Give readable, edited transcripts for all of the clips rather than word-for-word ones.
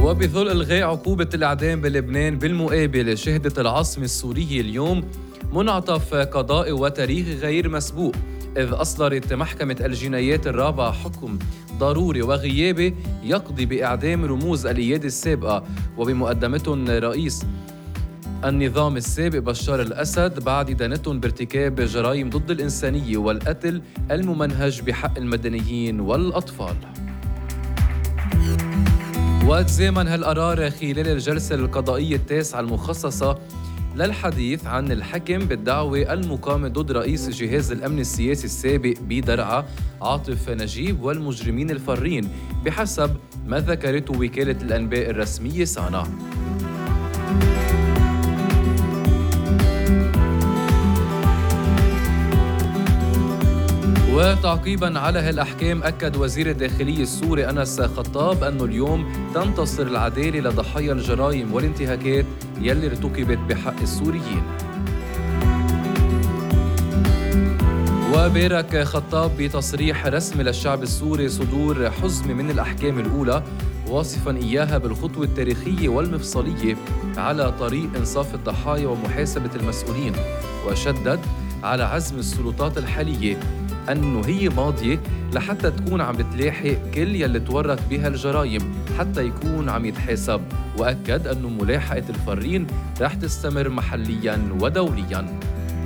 وبظل إلغاء عقوبة الإعدام بلبنان بالمقابل شهدت العاصمة السورية اليوم منعطف قضائي وتاريخي غير مسبوق، إذ أصدرت محكمة الجنايات الرابعة حكم ضروري وغيابي يقضي بإعدام رموز الإيادة السابقة وبمقدمتهم رئيس النظام السابق بشار الأسد بعد إدانتهم بارتكاب جرائم ضد الإنسانية والقتل الممنهج بحق المدنيين والأطفال. وتزامن هالقرار خلال الجلسة القضائية التاسعة المخصصة للحديث عن الحكم بالدعوى المقامة ضد رئيس جهاز الأمن السياسي السابق بدرعا عاطف نجيب والمجرمين الفارين بحسب ما ذكرته وكالة الأنباء الرسمية سانا. وتعقيباً على هالأحكام أكد وزير الداخلية السوري أنس خطاب أنه اليوم تنتصر العدالة لضحايا الجرائم والانتهاكات يلي ارتكبت بحق السوريين. وبارك خطاب بتصريح رسمي للشعب السوري صدور حزمة من الأحكام الأولى واصفاً إياها بالخطوة التاريخية والمفصلية على طريق إنصاف الضحايا ومحاسبة المسؤولين، وشدد على عزم السلطات الحالية أنه هي ماضية لحتى تكون عم بتلاحق كل يلي تورط بها الجرائم حتى يكون عم يتحاسب، وأكد أنه ملاحقة الفارين رح تستمر محلياً ودولياً.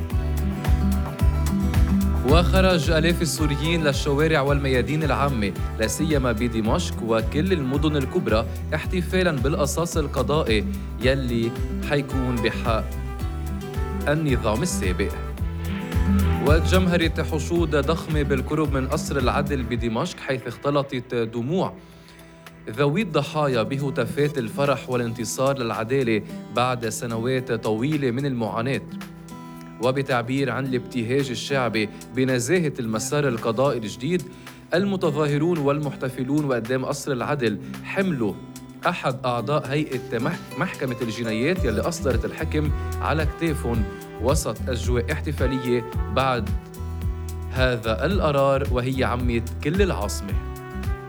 وخرج آلاف السوريين للشوارع والميادين العامة لا سيما بدمشق وكل المدن الكبرى احتفالاً بالقصاص القضائي يلي حيكون بحق النظام السابق. وتجمهرت حشود ضخمة بالقرب من قصر العدل بدمشق حيث اختلطت دموع ذوي الضحايا بهتافات الفرح والانتصار للعدالة بعد سنوات طويلة من المعاناة. وبتعبير عن الابتهاج الشعبي بنزاهة المسار القضائي الجديد، المتظاهرون والمحتفلون وقدام قصر العدل حملوا أحد أعضاء هيئة محكمة الجنايات يلي أصدرت الحكم على كتافهم وسط أجواء احتفالية بعد هذا القرار وهي عميت كل العاصمة.